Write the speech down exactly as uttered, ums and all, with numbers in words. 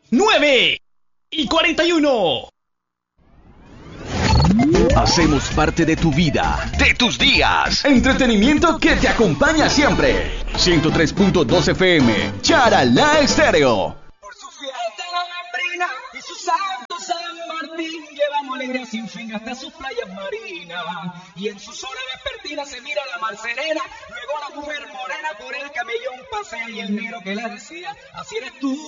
nueve y cuarenta y uno. Hacemos parte de tu vida, de tus días. Entretenimiento que te acompaña siempre. ciento tres punto dos F M, Charalá Estéreo. Por su fiesta la gambrina y su santo San Martín, llevamos alegría sin fin hasta sus playas marinas. Y en sus horas vespertinas se mira la mar serena, luego la mujer morena por el camellón pasea y el negro que la decía, así eres tú.